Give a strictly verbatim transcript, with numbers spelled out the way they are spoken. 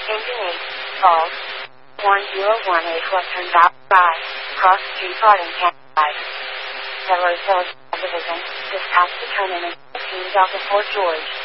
Engine eight, call one zero one eight Western Dot five, Cross Street Garden, Camp five. Federal Sales Division, dispatch to turn in fifteen Delta Fort George.